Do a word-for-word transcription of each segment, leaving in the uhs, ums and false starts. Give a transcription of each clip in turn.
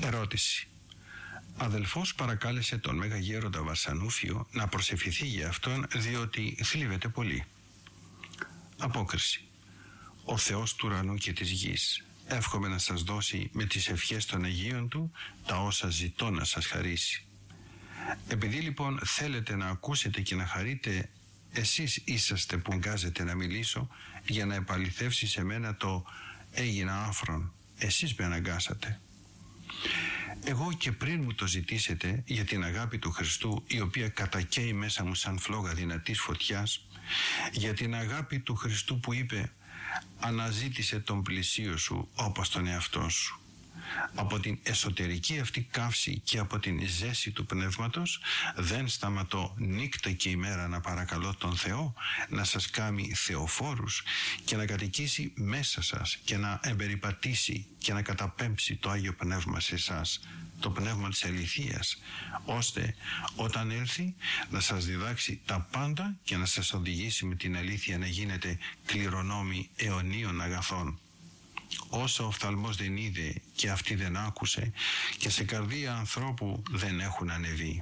Ερώτηση. Αδελφός παρακάλεσε τον Μέγα Γέροντα Βαρσανούφιο να προσευχηθεί για αυτόν, διότι θλίβεται πολύ. Απόκριση. Ο Θεός του ουρανού και της γης εύχομαι να σας δώσει με τις ευχές των Αγίων Του τα όσα ζητώ να σας χαρίσει. Επειδή λοιπόν θέλετε να ακούσετε και να χαρείτε, εσείς είσαστε που αγκάζετε να μιλήσω για να επαληθεύσει σε μένα το έγινα άφρον. Εσείς με αναγκάσατε. Εγώ και πριν μου το ζητήσετε για την αγάπη του Χριστού, η οποία κατακαίει μέσα μου σαν φλόγα δυνατής φωτιάς, για την αγάπη του Χριστού που είπε «Αναζήτησε τον πλησίο σου όπως τον εαυτό σου». Από την εσωτερική αυτή καύση και από την ζέση του πνεύματος δεν σταματώ νύχτα και ημέρα να παρακαλώ τον Θεό να σας κάνει θεοφόρους και να κατοικήσει μέσα σας και να εμπεριπατήσει και να καταπέμψει το Άγιο Πνεύμα σε εσάς, το πνεύμα της αληθείας, ώστε όταν έλθει να σας διδάξει τα πάντα και να σας οδηγήσει με την αλήθεια να γίνετε κληρονόμοι αιωνίων αγαθών. Όσο ο οφθαλμός δεν είδε και αυτή δεν άκουσε και σε καρδία ανθρώπου δεν έχουν ανεβεί.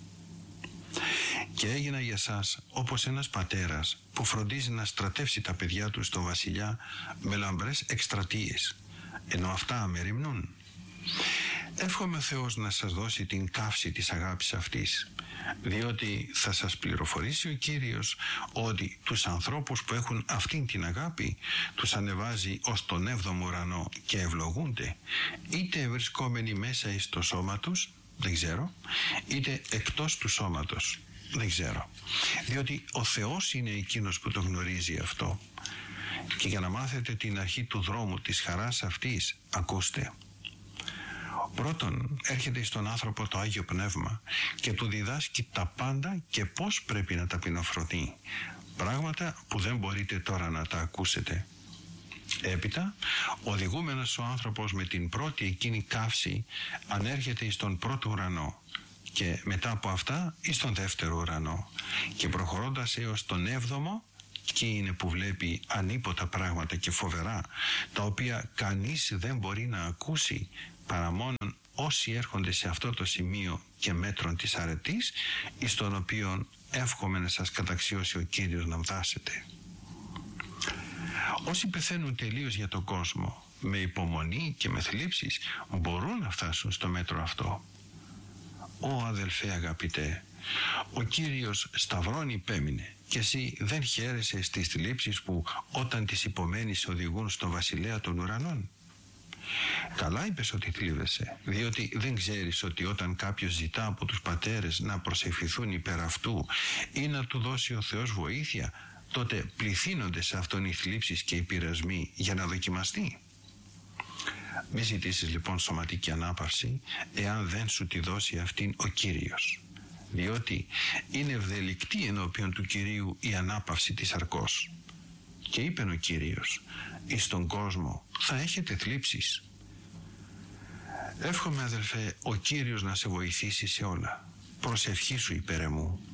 Και έγινα για σας όπως ένας πατέρας που φροντίζει να στρατεύσει τα παιδιά του στο βασιλιά με λαμπρές εκστρατείες, ενώ αυτά αμεριμνούν. Εύχομαι ο Θεός να σας δώσει την καύση της αγάπης αυτής, διότι θα σας πληροφορήσει ο Κύριος ότι τους ανθρώπους που έχουν αυτήν την αγάπη τους ανεβάζει ως τον έβδομο ουρανό και ευλογούνται, είτε βρισκόμενοι μέσα εις το σώμα τους, δεν ξέρω, είτε εκτός του σώματος, δεν ξέρω, διότι ο Θεός είναι εκείνος που το γνωρίζει αυτό. Και για να μάθετε την αρχή του δρόμου της χαράς αυτής, ακούστε. Πρώτον, έρχεται στον άνθρωπο το Άγιο Πνεύμα και του διδάσκει τα πάντα και πώς πρέπει να ταπεινοφρονεί, πράγματα που δεν μπορείτε τώρα να τα ακούσετε. Έπειτα, οδηγούμενος ο άνθρωπος με την πρώτη εκείνη καύση ανέρχεται στον πρώτο ουρανό και μετά από αυτά στον δεύτερο ουρανό και προχωρώντας έως τον έβδομο, και είναι που βλέπει ανίποτα πράγματα και φοβερά, τα οποία κανείς δεν μπορεί να ακούσει παρά μόνο όσοι έρχονται σε αυτό το σημείο και μέτρον της αρετής, εις τον οποίον εύχομαι να σας καταξιώσει ο Κύριος να φτάσετε. Όσοι πεθαίνουν τελείως για τον κόσμο, με υπομονή και με θλίψεις, μπορούν να φτάσουν στο μέτρο αυτό. Ω αδελφέ αγαπητέ, ο Κύριος σταυρών υπέμεινε και εσύ δεν χαίρεσαι στις θλίψεις που όταν τις υπομένεις οδηγούν στο βασιλέα των ουρανών. Καλά είπες ότι θλίβεσαι, διότι δεν ξέρεις ότι όταν κάποιος ζητά από τους πατέρες να προσευχηθούν υπέρ αυτού ή να του δώσει ο Θεός βοήθεια, τότε πληθύνονται σε αυτόν οι θλίψεις και οι πειρασμοί για να δοκιμαστεί. Μη ζητήσεις λοιπόν σωματική ανάπαυση εάν δεν σου τη δώσει αυτήν ο Κύριος, διότι είναι ευδελικτή ενώπιον του Κυρίου η ανάπαυση της αρκός. Και είπε ο Κύριος, εις τον κόσμο θα έχετε θλίψεις. Εύχομαι αδελφέ ο Κύριος να σε βοηθήσει σε όλα. Προσευχή σου υπέρ εμού.